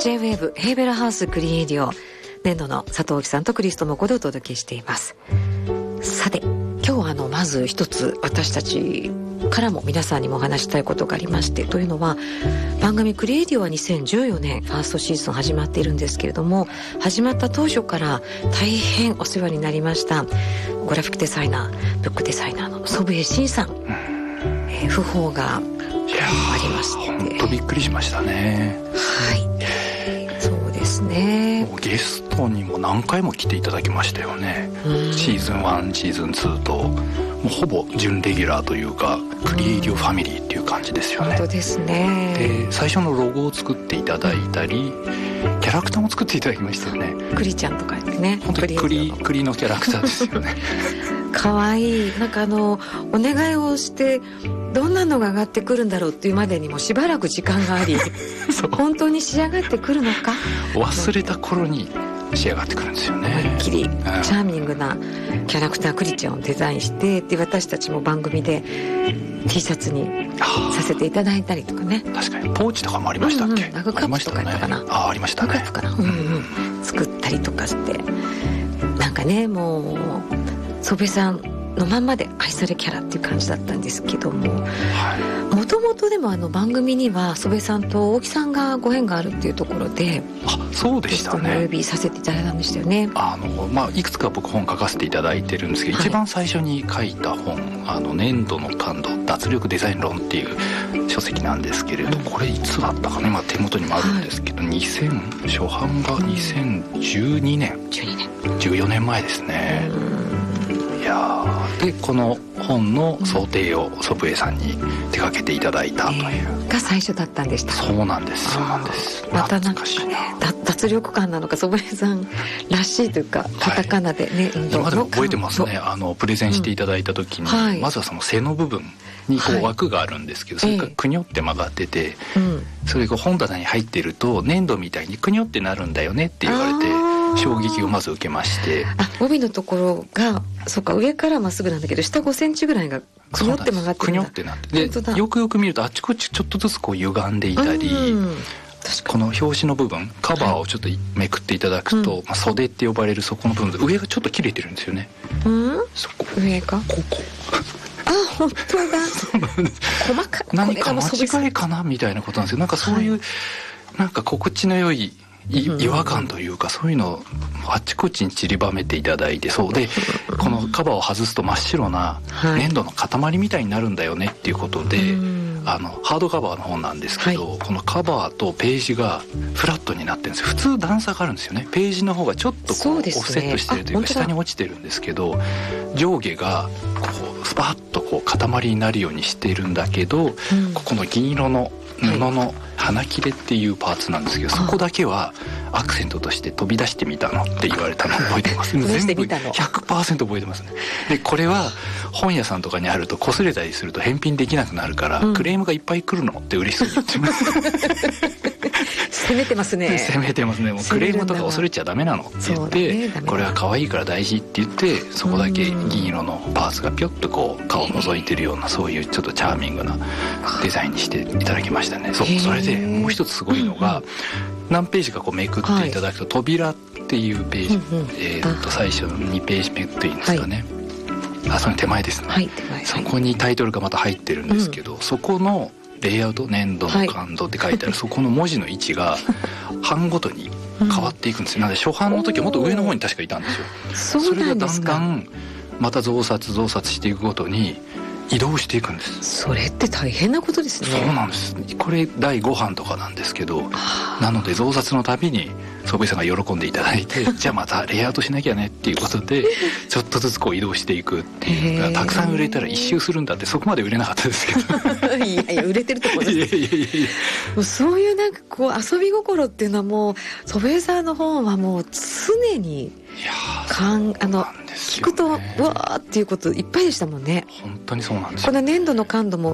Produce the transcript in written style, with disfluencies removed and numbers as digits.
J-WAVE ヘーベラハウスクリエイディオ、年度の佐藤貴さんとクリストモコでお届けしています。さて今日はまず一つ私たちからも皆さんにもお話したいことがありまして、というのは番組クリエイディオは2014年ファーストシーズン始まっているんですけれども、始まった当初から大変お世話になりましたグラフィックデザイナー、ブックデザイナーの祖父江慎さん、訃報がありまして、 本当びっくりしましたね。 はい、そうですね。 もうゲストにも何回も来ていただきましたよね。シーズン1シーズン2ともうほぼ準レギュラーというかクリエイティブファミリーっていう感じですよね。 本当ですね。 で最初のロゴを作っていただいたりキャラクターも作っていただきましたよね。 クリちゃんとかね、 本当に栗のキャラクターですよね。 かわいい。なんかお願いをしてどんなのが上がってくるんだろうっていうまでにもしばらく時間があり本当に仕上がってくるのか忘れた頃に仕上がってくるんですよね。 思いっきりチャーミングなキャラクタークリちゃんをデザインして、で私たちも番組で T シャツにさせていただいたりとかね。 確かにポーチとかもありましたっけ。 マグカップとかやったかな。 ありましたね。 マグカップかな、作ったりとかして、なんかね、もう祖父江さんのまんまで愛されキャラっていう感じだったんですけども、もともとでも番組には祖父江さんと大木さんがご縁があるっていうところで、 そうでしたね。 ゲストにお呼びさせていただいたんでしたよね。 いくつか僕本書かせていただいてるんですけど、一番最初に書いた本粘土の感度脱力デザイン論っていう書籍なんですけれど、これいつだったかね、手元にもあるんですけど、初版が2012年、14年前ですね。いやでこの本の想定を祖父江さんに手掛けていただいたという、 が最初だったんでした。 そうなんです。 またなんかね、脱力感なのか祖父江さんらしいというか、カタカナでね、 今でも覚えてますね。プレゼンしていただいた時に、まずはその背の部分に枠があるんですけど、それがくにょって曲がってて、それが本棚に入ってると粘土みたいにくにょってなるんだよねって言われて、衝撃をまず受けまして。 帯のところがそうか、上からまっすぐなんだけど下5センチぐらいがくにょって曲がってるんだ。くにょってなってで、よくよく見るとあちこちちょっとずつ歪んでいたり、この表紙の部分カバーをちょっとめくっていただくと、袖って呼ばれるそこの部分で上がちょっと切れてるんですよね。そこ上がここ本当だ。 そうなんです。 細かい。 何か間違いかなみたいなことなんですけど、なんかそういう、なんか心地の良い違和感というか、そういうのをあちこちに散りばめていただいて、そうでこのカバーを外すと真っ白な粘土の塊みたいになるんだよねっていうことで、ハードカバーの本なんですけど、このカバーとページがフラットになってるんですよ。普通段差があるんですよね。ページの方がちょっとこうオフセットしてるというか下に落ちてるんですけど、上下がこうスパッとこう塊になるようにしてるんだけど、ここの銀色の布の花切れっていうパーツなんですけど、そこだけはアクセントとして飛び出してみたのって言われたのを覚えてます。全部 100% 覚えてますね。でこれは本屋さんとかにあると擦れたりすると返品できなくなるから、クレームがいっぱい来るのって嬉しそうに言ってます。 攻めてますね。 攻めてますね。もうクレームとか恐れちゃダメなのって言って、これは可愛いから大事って言って、そこだけ銀色のパーツがピョッとこう顔を覗いてるような、そういうちょっとチャーミングなデザインにしていただきましたね。それでもう一つすごいのが、何ページかこうめくっていただくと、扉っていうページ、最初の2ページ目っていうんですかね、その手前ですね、そこにタイトルがまた入ってるんですけど、そこのレイアウト、粘土の感度って書いてある、そこの文字の位置が版ごとに変わっていくんですよ。なので初版の時はもっと上の方に確かいたんですよ。それがだんだんまた増刷していくごとに移動していくんです。 それって大変なことですね。 そうなんです。これ第5版とかなんですけど、なので増刷のたびに祖父江さんが喜んでいただいてじゃあまたレイアウトしなきゃねっていうことでちょっとずつこう移動していくっていう。たくさん売れたら一周するんだって、そこまで売れなかったですけどいや売れてると思います。もうそういうなんかこう遊び心っていうのは、もう祖父江さんの本はもう常に聞くとうわーっていうこといっぱいでしたもんね。 本当にそうなんですよ。 この粘土の感度も